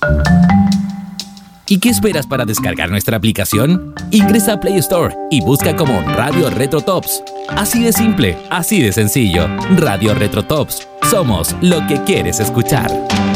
¿Y qué esperas para descargar nuestra aplicación? Ingresa a Play Store y busca como Radio Retro Tops. Así de simple, así de sencillo. Radio Retro Tops. Somos lo que quieres escuchar.